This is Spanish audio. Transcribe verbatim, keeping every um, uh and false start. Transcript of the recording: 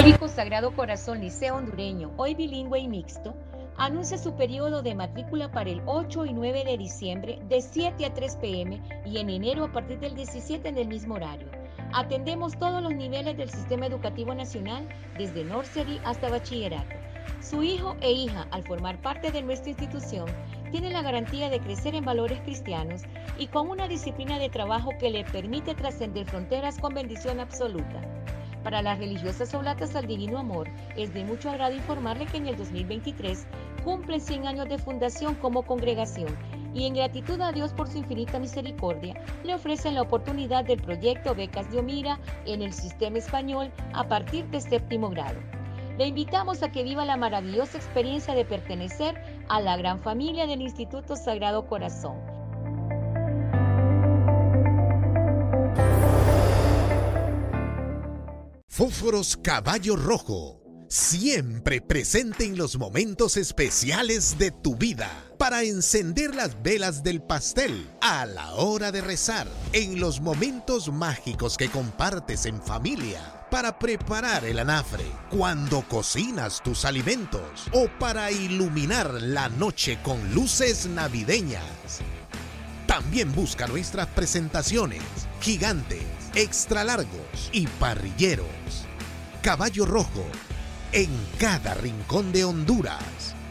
Católico Sagrado Corazón Liceo Hondureño, hoy bilingüe y mixto, anuncia su periodo de matrícula para el ocho y nueve de diciembre de siete a tres pe eme y en enero a partir del diecisiete en el mismo horario. Atendemos todos los niveles del sistema educativo nacional, desde nursery hasta bachillerato. Su hijo e hija, al formar parte de nuestra institución, tienen la garantía de crecer en valores cristianos y con una disciplina de trabajo que le permite trascender fronteras con bendición absoluta. Para las religiosas oblatas al Divino Amor, es de mucho agrado informarle que en el dos mil veintitrés cumplen cien años de fundación como congregación y en gratitud a Dios por su infinita misericordia, le ofrecen la oportunidad del proyecto Becas de Omira en el sistema español a partir de séptimo grado. Le invitamos a que viva la maravillosa experiencia de pertenecer a la gran familia del Instituto Sagrado Corazón. Fósforos Caballo Rojo, siempre presente en los momentos especiales de tu vida, para encender las velas del pastel a la hora de rezar, en los momentos mágicos que compartes en familia, para preparar el anafre, cuando cocinas tus alimentos o para iluminar la noche con luces navideñas. También busca nuestras presentaciones gigantes, extra largos y parrilleros. Caballo Rojo, en cada rincón de Honduras.